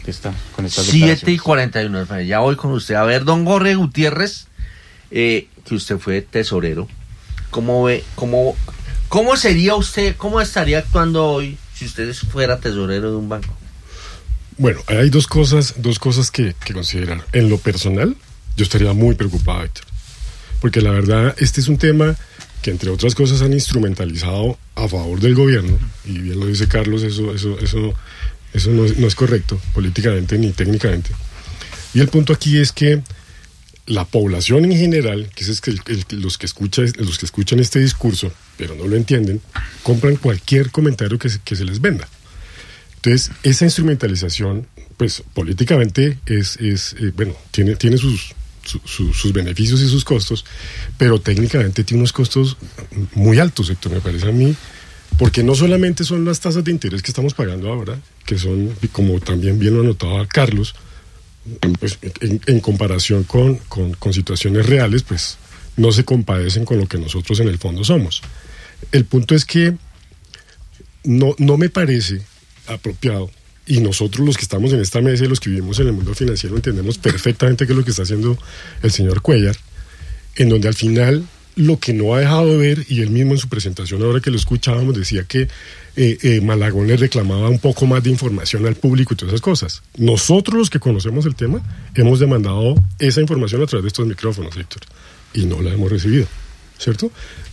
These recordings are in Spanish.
con estas 7:41. Ya voy con usted. A ver, don Jorge Gutiérrez, que usted fue tesorero. ¿Cómo ve, cómo sería usted, cómo estaría actuando hoy si usted fuera tesorero de un banco? Bueno, hay dos cosas que considerar. En lo personal, yo estaría muy preocupado, Héctor, porque la verdad este es un tema que entre otras cosas han instrumentalizado a favor del gobierno, y bien lo dice Carlos, eso no es correcto políticamente ni técnicamente. Y el punto aquí es que la población en general, que es los que escuchan este discurso, pero no lo entienden, compran cualquier comentario que se les venda. Entonces, esa instrumentalización, pues políticamente tiene sus beneficios y sus costos, pero técnicamente tiene unos costos muy altos, Héctor, me parece a mí, porque no solamente son las tasas de interés que estamos pagando ahora, que son, como también bien lo anotaba Carlos, pues en comparación con situaciones reales, pues no se compadecen con lo que nosotros en el fondo somos. El punto es que no me parece apropiado, y nosotros los que estamos en esta mesa y los que vivimos en el mundo financiero entendemos perfectamente qué es lo que está haciendo el señor Cuéllar, en donde al final lo que no ha dejado de ver, y él mismo en su presentación ahora que lo escuchábamos decía que Malagón le reclamaba un poco más de información al público y todas esas cosas. Nosotros los que conocemos el tema hemos demandado esa información a través de estos micrófonos, Héctor, y no la hemos recibido, ¿cierto?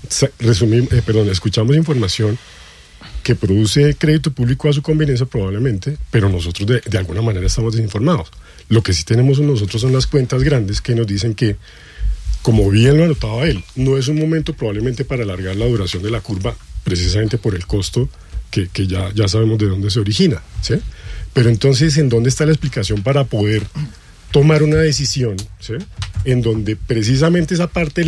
Escuchamos información que produce crédito público a su conveniencia probablemente, pero nosotros de alguna manera estamos desinformados. Lo que sí tenemos nosotros son las cuentas grandes que nos dicen que, como bien lo anotaba él, no es un momento probablemente para alargar la duración de la curva, precisamente por el costo que ya sabemos de dónde se origina, ¿sí? Pero entonces, ¿en dónde está la explicación para poder tomar una decisión, ¿sí?, en donde precisamente esa parte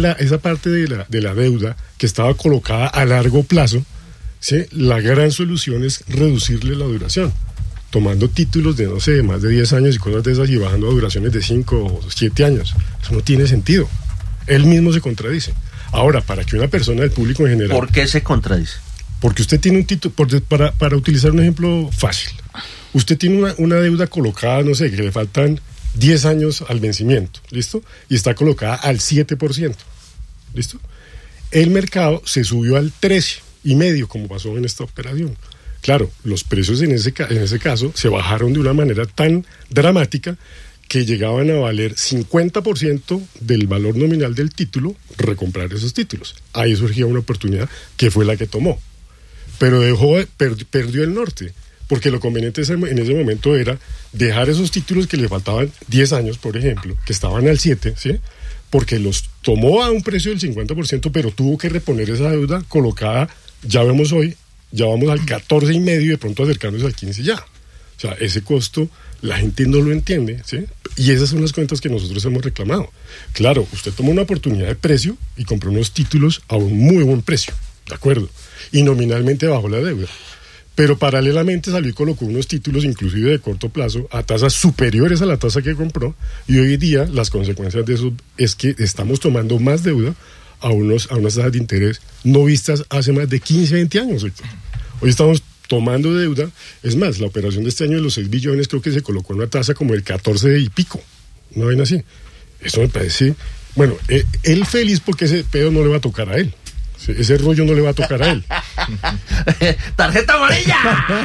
de la deuda que estaba colocada a largo plazo, ¿sí?, la gran solución es reducirle la duración, tomando títulos de, no sé, más de 10 años y cosas de esas y bajando a duraciones de 5 o 7 años? Eso no tiene sentido. Él mismo se contradice. Ahora, para que una persona del público en general... ¿Por qué se contradice? Porque usted tiene un título, para utilizar un ejemplo fácil, usted tiene una deuda colocada, no sé, que le faltan 10 años al vencimiento, ¿listo? Y está colocada al 7%, ¿listo? El mercado se subió al 13,5%, como pasó en esta operación. Claro, los precios en ese caso se bajaron de una manera tan dramática que llegaban a valer 50% del valor nominal del título, recomprar esos títulos. Ahí surgía una oportunidad que fue la que tomó. Pero perdió el norte, porque lo conveniente en ese momento era dejar esos títulos que le faltaban 10 años, por ejemplo, que estaban al 7%, ¿sí?, porque los tomó a un precio del 50%, pero tuvo que reponer esa deuda colocada, ya vemos hoy, ya vamos al 14,5% y de pronto acercándose al 15% ya. O sea, ese costo la gente no lo entiende, ¿sí? Y esas son las cuentas que nosotros hemos reclamado. Claro, usted tomó una oportunidad de precio y compró unos títulos a un muy buen precio, ¿de acuerdo? Y nominalmente bajó la deuda. Pero paralelamente salió y colocó unos títulos, inclusive de corto plazo, a tasas superiores a la tasa que compró, y hoy día las consecuencias de eso es que estamos tomando más deuda a unas tasas de interés no vistas hace más de 15, 20 años. Hoy estamos tomando deuda, es más, la operación de este año de los 6 billones creo que se colocó en una tasa como el 14 y pico, no ven así. Eso me parece, bueno, él feliz porque ese pedo no le va a tocar a él. Ese rollo no le va a tocar a él. ¡Tarjeta amarilla!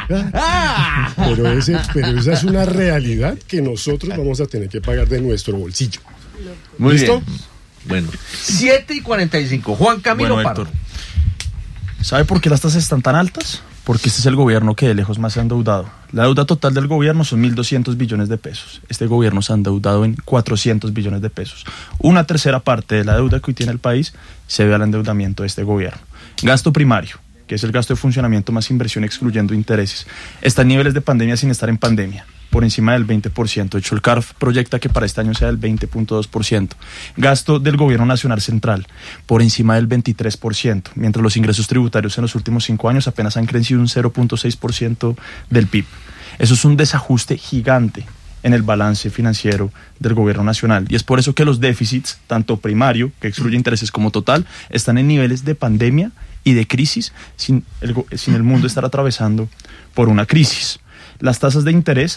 pero esa es una realidad que nosotros vamos a tener que pagar de nuestro bolsillo. Muy ¿listo? Bien. Bueno, 7:45. Juan Camilo Pardo. Héctor, ¿sabe por qué las tasas están tan altas? Porque este es el gobierno que de lejos más se ha endeudado. La deuda total del gobierno son 1.200 billones de pesos. Este gobierno se ha endeudado en 400 billones de pesos. Una tercera parte de la deuda que hoy tiene el país se debe al endeudamiento de este gobierno. Gasto primario, que es el gasto de funcionamiento más inversión excluyendo intereses, está en niveles de pandemia sin estar en pandemia, por encima del 20%. De hecho, el CARF proyecta que para este año sea del 20.2%. Gasto del gobierno nacional central, por encima del 23%, mientras los ingresos tributarios en los últimos 5 años apenas han crecido un 0.6% del PIB. Eso es un desajuste gigante en el balance financiero del gobierno nacional. Y es por eso que los déficits, tanto primario, que excluye intereses, como total, están en niveles de pandemia y de crisis, sin el mundo estar atravesando por una crisis. Las tasas de interés